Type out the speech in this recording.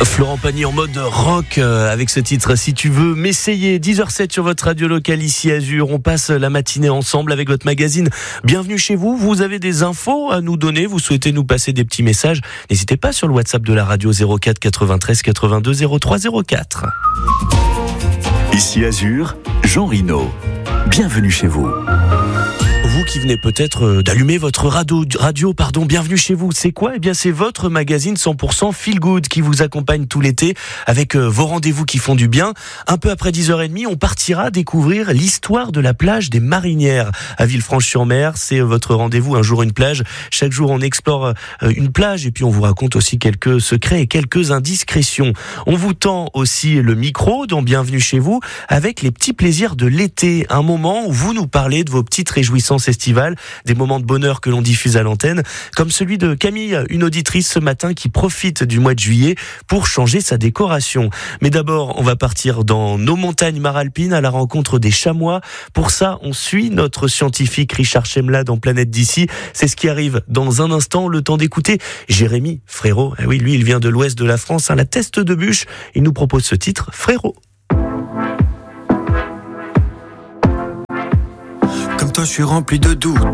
Florent Pagny en mode rock avec ce titre Si tu veux m'essayer. 10h07 sur votre radio locale ici Azur. On passe la matinée ensemble avec votre magazine Bienvenue chez vous. Vous avez des infos à nous donner, vous souhaitez nous passer des petits messages, n'hésitez pas sur le WhatsApp de la radio 04 93 82 03 04. Ici Azur, Jean Rino. Bienvenue chez vous. Vous qui venez peut-être d'allumer votre radio, bienvenue chez vous. C'est quoi ? Eh bien, c'est votre magazine 100% Feel Good qui vous accompagne tout l'été avec vos rendez-vous qui font du bien. Un peu après 10h30, on partira découvrir l'histoire de la plage des Marinières à Villefranche-sur-Mer. C'est votre rendez-vous Un jour une plage. Chaque jour, on explore une plage et puis on vous raconte aussi quelques secrets et quelques indiscrétions. On vous tend aussi le micro dans Bienvenue chez vous avec les petits plaisirs de l'été. Un moment où vous nous parlez de vos petites réjouissances estivales, des moments de bonheur que l'on diffuse à l'antenne, comme celui de Camille, une auditrice ce matin qui profite du mois de juillet pour changer sa décoration. Mais d'abord, on va partir dans nos montagnes maralpines à la rencontre des chamois. Pour ça, on suit notre scientifique Richard Chemla dans Planète d'ici. C'est ce qui arrive dans un instant, le temps d'écouter Jérémy Frérot. Ah oui, lui, il vient de l'ouest de la France, la Teste de Bûche. Il nous propose ce titre, Frérot. Comme toi je suis rempli de doutes,